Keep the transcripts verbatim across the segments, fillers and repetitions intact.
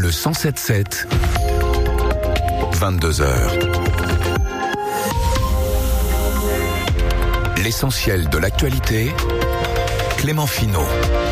le cent sept sept, vingt-deux heures. L'essentiel de l'actualité, Clément Finot.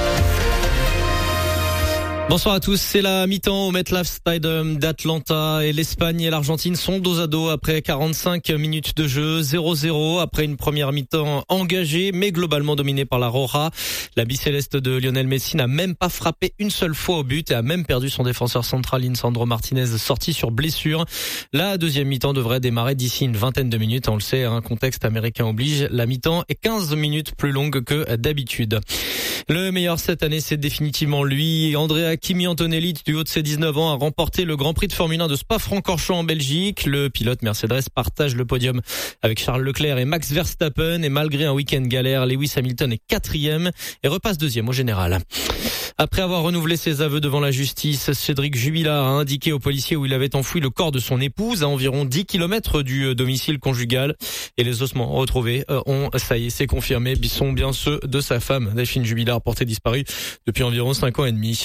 Bonsoir à tous, c'est la mi-temps au MetLife Stadium d'Atlanta et l'Espagne et l'Argentine sont dos à dos après quarante-cinq minutes de jeu, zéro zéro après une première mi-temps engagée mais globalement dominée par la Roja. La bicéleste de Lionel Messi n'a même pas frappé une seule fois au but et a même perdu son défenseur central Lisandro Martinez sorti sur blessure. La deuxième mi-temps devrait démarrer d'ici une vingtaine de minutes, on le sait, un contexte américain oblige, la mi-temps est quinze minutes plus longue que d'habitude. Le meilleur cette année, c'est définitivement lui, Andrea Kimi Antonelli, du haut de ses dix-neuf ans, a remporté le Grand Prix de Formule un de Spa-Francorchamps en Belgique. Le pilote Mercedes partage le podium avec Charles Leclerc et Max Verstappen. Et malgré un week-end galère, Lewis Hamilton est quatrième et repasse deuxième au général. Après avoir renouvelé ses aveux devant la justice, Cédric Jubilard a indiqué aux policiers où il avait enfoui le corps de son épouse à environ dix kilomètres du domicile conjugal. Et les ossements retrouvés ont, ça y est, c'est confirmé, sont bien ceux de sa femme, Delphine Jubilard, portée disparue depuis environ cinq ans et demi.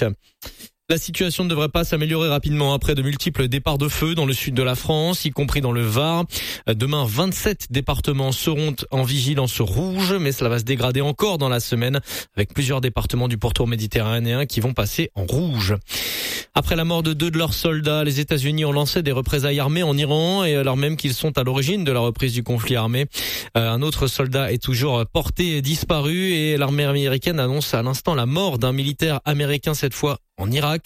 La situation ne devrait pas s'améliorer rapidement après de multiples départs de feu dans le sud de la France, y compris dans le Var. Demain, vingt-sept départements seront en vigilance rouge, mais cela va se dégrader encore dans la semaine avec plusieurs départements du pourtour méditerranéen qui vont passer en rouge. Après la mort de deux de leurs soldats, les États-Unis ont lancé des représailles armées en Iran et alors même qu'ils sont à l'origine de la reprise du conflit armé. Un autre soldat est toujours porté et disparu et l'armée américaine annonce à l'instant la mort d'un militaire américain cette fois en Irak.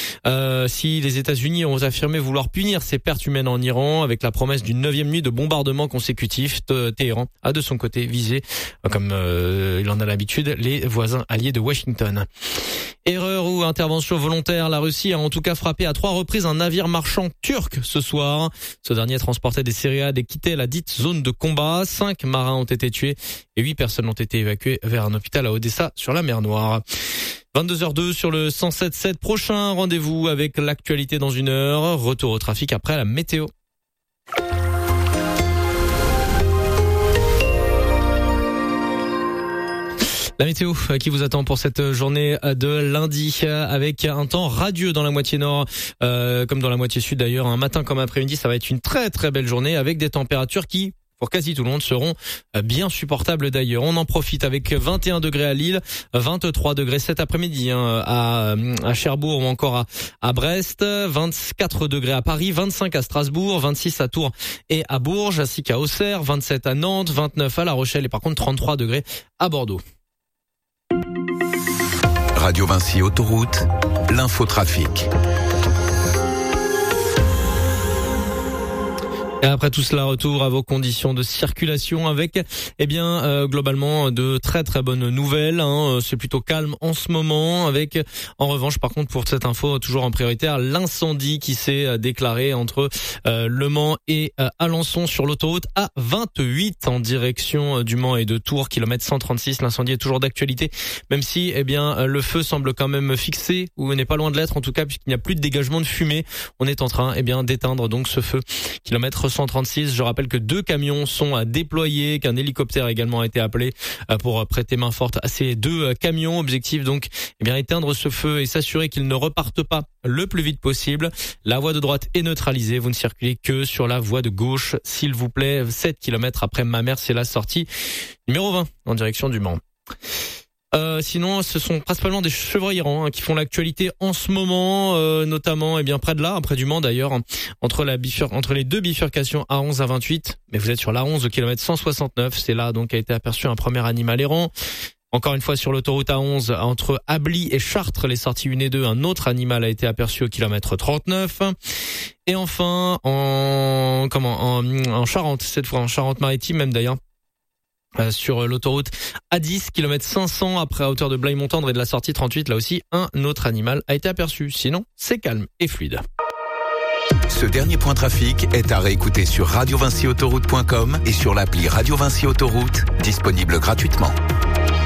Euh, si les États-Unis ont affirmé vouloir punir ces pertes humaines en Iran avec la promesse d'une neuvième nuit de bombardements consécutifs, Téhéran a de son côté visé, comme euh, il en a l'habitude, les voisins alliés de Washington. Erreur ou intervention volontaire, la Russie a en tout cas frappé à trois reprises un navire marchand turc ce soir. Ce dernier transportait des céréales et quittait la dite zone de combat. Cinq marins ont été tués et huit personnes ont été évacuées vers un hôpital à Odessa sur la mer Noire. vingt-deux heures deux sur le cent sept sept. Prochain rendez-vous avec l'actualité dans une heure. Retour au trafic après la météo. La météo qui vous attend pour cette journée de lundi avec un temps radieux dans la moitié nord euh, comme dans la moitié sud d'ailleurs. Un matin comme après-midi, ça va être une très très belle journée avec des températures qui pour quasi tout le monde seront bien supportables d'ailleurs. On en profite avec vingt et un degrés à Lille, vingt-trois degrés cet après-midi hein, à, à Cherbourg ou encore à, à Brest, vingt-quatre degrés à Paris, vingt-cinq à Strasbourg, vingt-six à Tours et à Bourges, ainsi qu'à Auxerre, vingt-sept à Nantes, vingt-neuf à La Rochelle et par contre trente-trois degrés à Bordeaux. Radio Vinci Autoroute, l'infotrafic. Et après tout cela, retour à vos conditions de circulation avec, eh bien, euh, globalement de très très bonnes nouvelles. Hein. C'est plutôt calme en ce moment. Avec, en revanche, par contre, pour cette info, toujours en prioritaire, l'incendie qui s'est déclaré entre euh, Le Mans et euh, Alençon sur l'autoroute A vingt-huit en direction du Mans et de Tours, kilomètre cent trente-six. L'incendie est toujours d'actualité, même si, eh bien, le feu semble quand même fixé ou n'est pas loin de l'être, en tout cas, puisqu'il n'y a plus de dégagement de fumée. On est en train, eh bien, d'éteindre donc ce feu. Kilomètre cent trente-six. Je rappelle que deux camions sont déployés, qu'un hélicoptère également a été appelé pour prêter main forte à ces deux camions. Objectif donc, eh bien, éteindre ce feu et s'assurer qu'il ne reparte pas le plus vite possible. La voie de droite est neutralisée. Vous ne circulez que sur la voie de gauche, s'il vous plaît. sept kilomètres après Mamers, c'est la sortie numéro vingt en direction du Mans. Euh, sinon, ce sont principalement des chevreuils errants hein, qui font l'actualité en ce moment, euh, notamment, eh bien près de là, près du Mans d'ailleurs, entre la bifur- entre les deux bifurcations A onze à vingt-huit. Mais vous êtes sur l'A onze au kilomètre cent soixante-neuf. C'est là donc a été aperçu un premier animal errant. Encore une fois sur l'autoroute A onze entre Ably et Chartres, les sorties un et deux, un autre animal a été aperçu au kilomètre trente-neuf. Et enfin, en comment, en, en Charente, cette fois en Charente-Maritime même d'ailleurs. Euh, sur l'autoroute A dix, kilomètre cinq cents, après à hauteur de Blaye-Montendre et de la sortie trente-huit, là aussi, un autre animal a été aperçu. Sinon, c'est calme et fluide. Ce dernier point trafic est à réécouter sur radio vinci autoroute point com et sur l'appli Radio Vinci Autoroute, disponible gratuitement.